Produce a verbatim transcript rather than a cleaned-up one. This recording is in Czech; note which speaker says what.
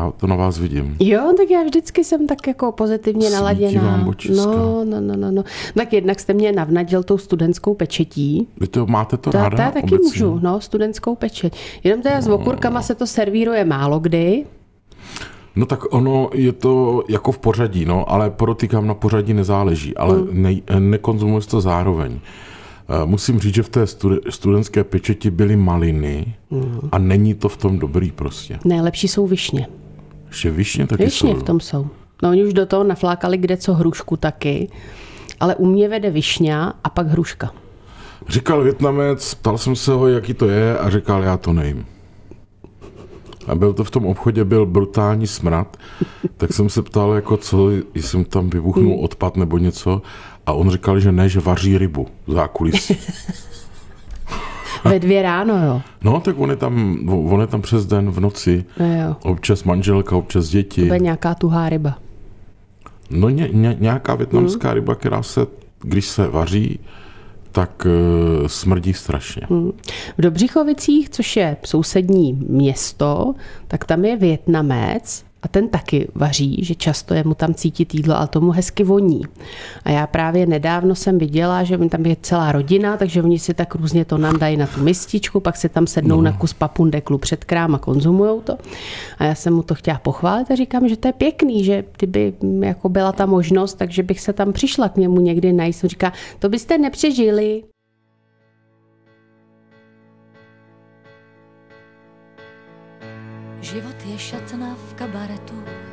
Speaker 1: já to na vás vidím.
Speaker 2: Jo, tak já vždycky jsem tak jako pozitivně naladěná.
Speaker 1: Vám očiska.
Speaker 2: No, no, no, no, no. Tak jednak jste mě navnadil tou studentskou pečetí.
Speaker 1: Vy to máte to
Speaker 2: Ta,
Speaker 1: ráda?
Speaker 2: ta taky
Speaker 1: obecně?
Speaker 2: můžu, no, studentskou pečeť. Jenom teda no. s okurkama se to servíruje málo kdy.
Speaker 1: No tak ono je to jako v pořadí, no, ale podotýkám, na pořadí nezáleží, ale mm. ne, nekonzumuje to zároveň. Musím říct, že v té studentské pečeti byly maliny mm. a není to v tom dobrý prostě.
Speaker 2: Nejlepší jsou višně.
Speaker 1: Ještě višně taky
Speaker 2: višně
Speaker 1: jsou.
Speaker 2: v tom jsou. No oni už do toho naflákali kde co hrušku taky, ale u mě vede višňa a pak hruška.
Speaker 1: Říkal Vietnamec, ptal jsem se ho, jaký to je a říkal, já to nejím. A byl to v tom obchodě, byl brutální smrad, tak jsem se ptal, jako co, jestli tam vybuchnul mm. odpad nebo něco a on říkal, že ne, že vaří rybu v zákulisí.
Speaker 2: Ve dvě ráno, jo?
Speaker 1: No, tak on je tam, on je tam přes den v noci.
Speaker 2: No jo.
Speaker 1: Občas manželka, občas děti.
Speaker 2: To je nějaká tuhá ryba.
Speaker 1: No ně, ně, nějaká vietnamská hmm. ryba, která se, když se vaří, tak uh, smrdí strašně.
Speaker 2: Hmm. V Dobřichovicích, což je sousední město, tak tam je Vietnamec a ten taky vaří, že často je mu tam cítit jídlo, ale tomu hezky voní. A já právě nedávno jsem viděla, že tam je celá rodina, takže oni si tak různě to nandají na tu mističku, pak si tam sednou no. na kus papundeklu před krám a konzumujou to. A já jsem mu to chtěla pochválit a říkám, že to je pěkný, že kdyby jako byla ta možnost, takže bych se tam přišla k němu někdy najít. On říká, to byste nepřežili.
Speaker 3: Život je šatna v kabaretu,